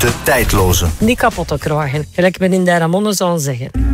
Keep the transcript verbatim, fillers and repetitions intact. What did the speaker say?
De tijdloze. Niet kapot te krijgen, gelijk men in de Ramonnen zou zeggen.